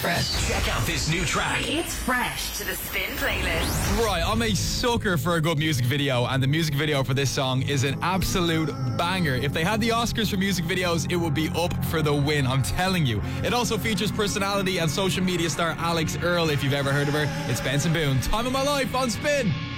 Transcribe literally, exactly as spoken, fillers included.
Fresh. Check out this new track. It's fresh to the Spin playlist. Right, I'm a sucker for a good music video, and the music video for this song is an absolute banger. If they had the Oscars for music videos, it would be up for the win, I'm telling you. It also features personality and social media star Alex Earl, if you've ever heard of her. It's Benson Boone. Time of My Life on Spin.